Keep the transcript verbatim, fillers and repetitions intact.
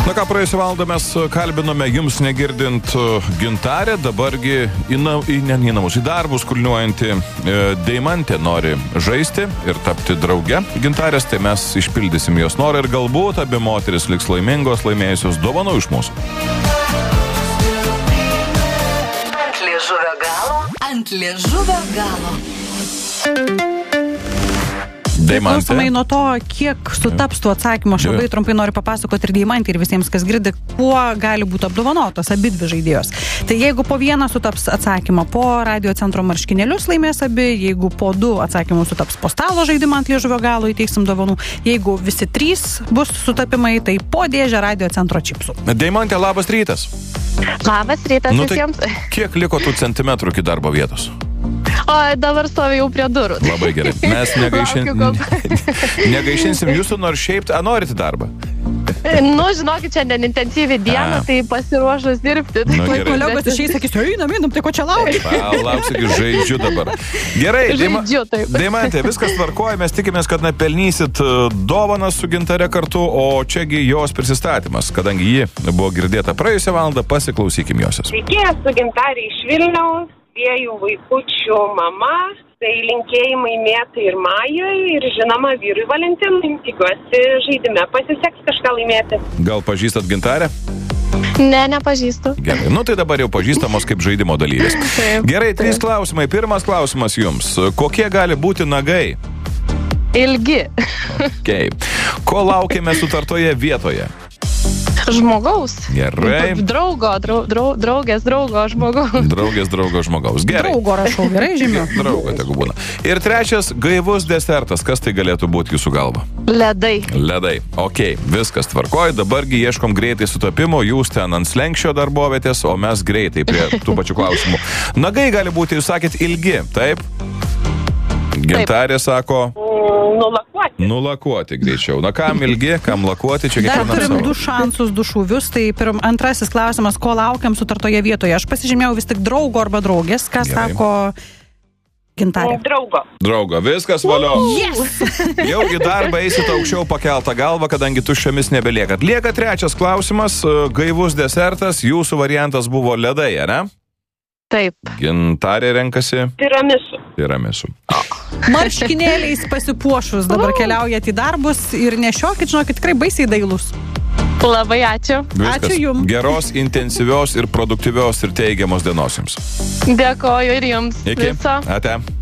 Na ką, praėjusią valandą mes kalbinome jums negirdint Gintarę, dabargi į, na, į, ne, į namus, į darbus kulniuojanti e, Deimantė nori žaisti ir tapti drauge Gintarės, tai mes išpildysim jos norą ir galbūt abi moteris liks laimingos, laimėjusios dovanų iš mūsų. Ant liežuvio galo, ant liežuvio galo. Priklausomai nuo to, kiek sutaps tų atsakymų, aš labai trumpai noriu papasakoti ir Deimantei ir visiems, kas girdi, kuo gali būti apdovanotos abi dvi žaidėjos. Tai jeigu po vieną sutaps atsakymą po radio centro marškinėlius laimės abi, jeigu po du atsakymus sutaps po stalo žaidimą ant liežuvio galo įteiksim dovanų, jeigu visi trys bus sutapimai, tai po dėžę radio centro čipsų. Deimantė, labas rytas. Labas rytas nu, tai visiems. Kiek liko tų centimetrų iki darbo vietos? O dabar stovi jau prie durų. Labai gerai. Mes negaišin... negaišinsim jūsų, nors šiaip, a norite darbą? Nu, žinokit, šiandien intensyvi diena, a. tai pasiruošus dirbti. Nu, tai kolegos išeis, sakys, einam, einam, tai ko čia laukia? Lauksiu, žaidžiu dabar. Gerai, žaidžiu, taip. Deimantė, viskas tvarkoja, mes tikimės, kad nepelnysit dovanas su Gintare kartu, o čiagi jos prisistatymas, kadangi ji buvo girdėta praėjusią valandą, pasiklausykim josios. Sveiki, esu Gintarė iš Vilniaus, dviejų vaikučių mama, tai linkėjimai Mėtai ir Majai ir žinoma vyrui Valentinui. Tikiuosi žaidime pasiseks kažką laimėti. Gal pažįstat Gintarę? Ne, nepažįstu. Gerai, nu tai dabar jau pažįstamos kaip žaidimo dalyvės. Gerai, trys klausimai. Pirmas klausimas jums. Kokie gali būti nagai? Ilgi. Okay. Ko laukiame sutartoje vietoje? Žmogaus. Gerai. Draugo, drau, drau, draugės, draugo, žmogaus. Draugės, draugo, žmogaus. Gerai. Draugo rašau, gerai žymiu. Draugo, tegu būna. Ir trečias, gaivus desertas. Kas tai galėtų būti jūsų galva? Ledai. Ledai. Ok, viskas tvarkoj. Dabargi ieškom greitai sutapimo. Jūs ten ant slenkščio darbovietės, o mes greitai prie tų pačių klausimų. Nagai gali būti, jūs sakėt, ilgi, taip? Gintarė sako... Nulakuoti. Nulakuoti greičiau. Na, kam ilgi, kam lakuoti, čia Dar kiekvienas turim savo. du šansus, du šūvius, tai pirm, antrasis klausimas, ko laukiam sutartoje vietoje. Aš pasižymėjau vis tik draugo arba draugės, ką Gerai. sako Gintarė. Draugo. Draugo, viskas valio. Yes! Jau į darbą eisit aukščiau pakeltą galvą, kadangi tuščiomis nebeliekat. Lieka trečias klausimas, gaivus desertas, jūsų variantas buvo ledai, ne? Taip. Gintarė renkasi Tiramisu. tiramisu. Marškinėliais pasipuošus dabar keliaujat į darbus ir nešiokit, žinokit, tikrai baisiai dailus. Labai ačiū. Viskas. Ačiū jums. Geros, intensyvios ir produktyvios ir teigiamos dienos jums. Dėkoju ir jums. Iki. Viso. Ate.